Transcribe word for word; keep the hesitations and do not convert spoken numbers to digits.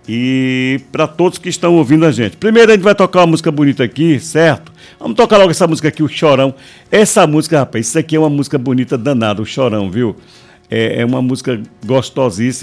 e para todos que estão ouvindo a gente. Primeiro a gente vai tocar uma música bonita aqui, certo? Vamos tocar logo essa música aqui, o Chorão. Essa música, rapaz, isso aqui é uma música bonita danada, o Chorão, viu? É, é uma música gostosíssima.